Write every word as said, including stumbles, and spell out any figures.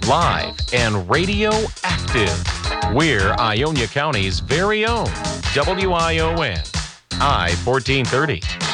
live and radio active. We're Ionia County's very own W I O N, I fourteen thirty.